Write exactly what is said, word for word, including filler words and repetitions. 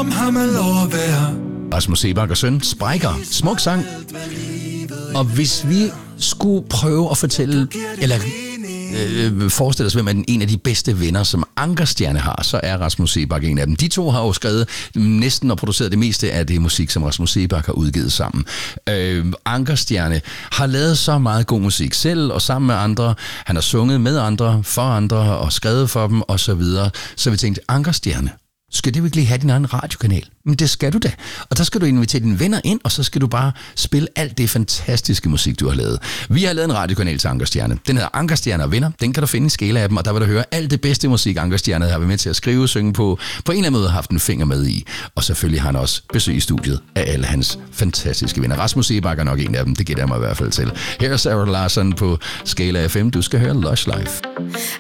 som ham er lov at være. Rasmus Seebach og søn, Sprækker, smuk sang. Og hvis vi skulle prøve at fortælle, eller øh, forestille os, hvem er den en af de bedste venner, som Ankerstjerne har, så er Rasmus Seebach en af dem. De to har jo skrevet næsten og produceret det meste af det musik, som Rasmus Seebach har udgivet sammen. Øh, Ankerstjerne har lavet så meget god musik selv og sammen med andre. Han har sunget med andre, for andre og skrevet for dem og så videre. Så vi tænkte, Ankerstjerne, skal det virkelig have din egen radiokanal? Men det skal du da. Og der skal du invitere dine venner ind, og så skal du bare spille alt det fantastiske musik, du har lavet. Vi har lavet en radiokanal til Ankerstjerne. Den hedder Ankerstjerne og Venner. Den kan du finde i Skala-appen, og der vil du høre alt det bedste musik, Ankerstjerne har været med til at skrive og synge på. På en eller anden måde har haft en finger med i. Og selvfølgelig har han også besøg i studiet af alle hans fantastiske venner. Rasmus Seebach er nok en af dem. Det gætter jeg mig i hvert fald til. Her er Sarah Larsson på Skala F M. Du skal høre Lush Life.